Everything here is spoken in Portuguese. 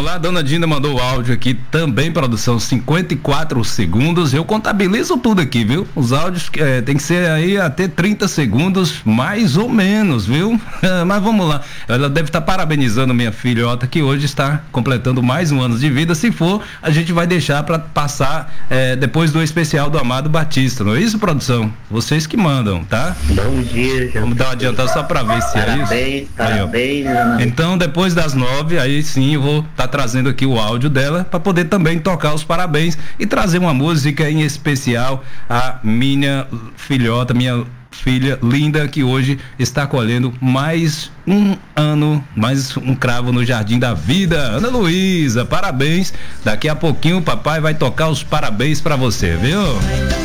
lá, a dona Dinda mandou o áudio aqui também, produção, 54 segundos. Eu contabilizo tudo aqui, viu? Os áudios tem que ser aí até 30 segundos, mais ou menos, viu? Mas vamos lá. Ela deve estar parabenizando minha filhota, que hoje está completando mais um ano de vida. Se for, a gente vai deixar para passar depois do especial do Amado Batista, não é isso, produção? Vocês que mandam, tá? Bom dia, Vamos dar uma adiantada só para ver se é isso. Parabéns. Então, depois das 9, aí sim eu vou estar trazendo aqui o áudio dela para poder também tocar os parabéns e trazer uma música em especial a minha filhota, minha filha linda, que hoje está colhendo mais um ano, mais um cravo no jardim da vida. Ana Luísa, parabéns. Daqui a pouquinho o papai vai tocar os parabéns para você, viu?